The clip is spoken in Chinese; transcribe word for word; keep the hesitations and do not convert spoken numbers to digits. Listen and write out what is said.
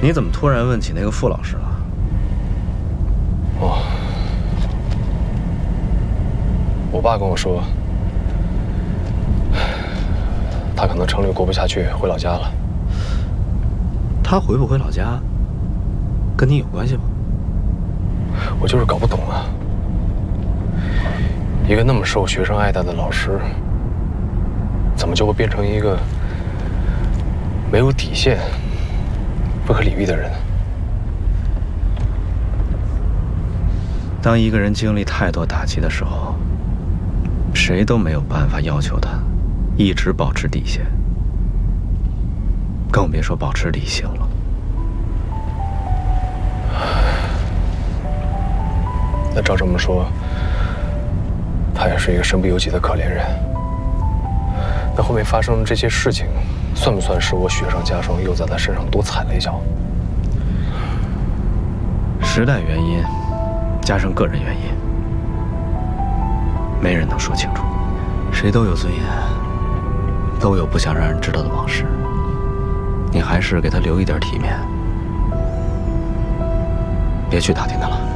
你怎么突然问起那个傅老师了？ 哦，我爸跟我说，他可能城里过不下去，回老家了。 他回不回老家，跟你有关系吗？ 我就是搞不懂啊，一个那么受学生爱戴的老师，怎么就会变成一个没有底线、不可理喻的人？ 当一个人经历太多打击的时候，谁都没有办法要求他一直保持底线，更别说保持理性了。 那照这么说，他也是一个身不由己的可怜人。那后面发生的这些事情，算不算是我雪上加霜，又在他身上多踩了一脚？ 时代原因加上个人原因，没人能说清楚。谁都有尊严，都有不想让人知道的往事。你还是给他留一点体面，别去打听他了。